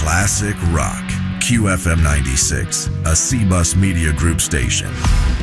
Classic rock. QFM 96, a C-Bus Media Group station.